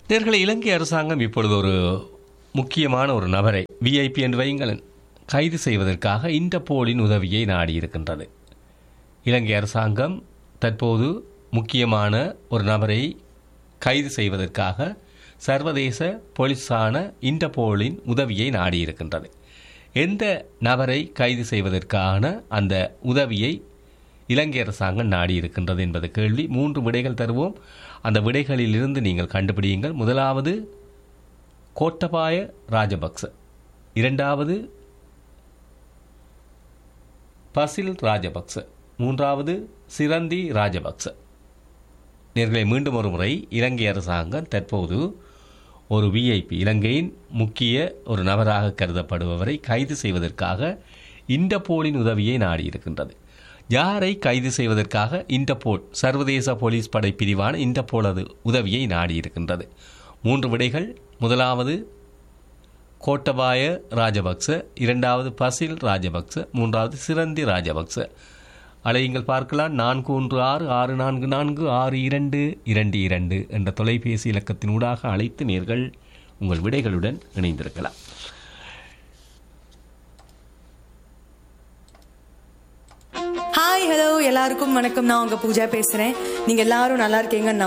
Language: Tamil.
நேர்களை இலங்கை அரசாங்கம் இப்பொழுது ஒரு முக்கியமான ஒரு நபரை விஐபி என்று வையுங்கள் கைது செய்வதற்காக இன்டர்போலின் உதவியை நாடியிருக்கின்றது. இலங்கை அரசாங்கம் தற்போது முக்கியமான ஒரு நபரை கைது செய்வதற்காக சர்வதேச போலீஸான இன்டர்போலின் உதவியை நாடியிருக்கின்றது. எந்த நபரை கைது செய்வதற்கான அந்த உதவியை இலங்கை அரசாங்கம் நாடியிருக்கின்றது என்பது கேள்வி. 3 விடைகள் தருவோம். அந்த விடைகளிலிருந்து நீங்கள் கண்டுபிடியுங்கள். முதலாவது கோட்டபாய ராஜபக்ச, இரண்டாவது பசில் ராஜபக்ச, மூன்றாவது சிரந்தி ராஜபக்ச. நேர்களை மீண்டும் ஒரு முறை, இலங்கை அரசாங்கம் தற்போது ஒரு விஐபி, இலங்கையின் முக்கிய ஒரு நபராக கருதப்படுபவரை கைது செய்வதற்காக இன்டர்போலின் உதவியை நாடியிருக்கின்றது. யாரை கைது செய்வதற்காக இன்டர்போல், சர்வதேச போலீஸ் படை பிரிவான இன்டர்போல் அது உதவியை நாடியிருக்கின்றது. 3 விடைகள். முதலாவது கோட்டபாய ராஜபக்ச, இரண்டாவது பசில் ராஜபக்ச, மூன்றாவது சிரந்தி ராஜபக்ச. அலையுங்கள் பார்க்கலாம். 4166446222 என்ற தொலைபேசி இலக்கத்தின் ஊடாக அழைத்து நேர்கள் உங்கள் விடைகளுடன் இணைந்திருக்கலாம். ஹாய், ஹலோ, எல்லாருக்கும் வணக்கம். நான் உங்க பூஜா பேசுறேன். நீங்க எல்லாரும் நல்லா இருக்கீங்க.